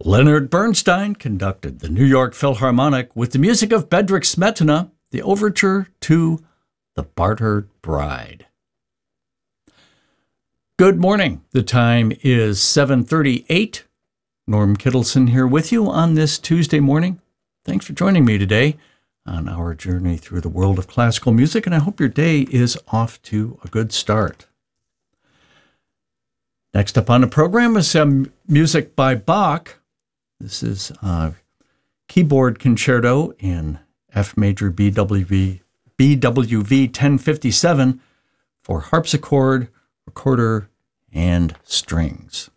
Leonard Bernstein conducted the New York Philharmonic with the music of Bedřich Smetana, the overture to The Bartered Bride. Good morning. The time is 7:38. Norm Kittleson here with you on this Tuesday morning. Thanks for joining me today on our journey through the world of classical music, and I hope your day is off to a good start. Next up on the program is some music by Bach. This is a keyboard concerto in F major BWV 1057 for harpsichord, recorder, and strings.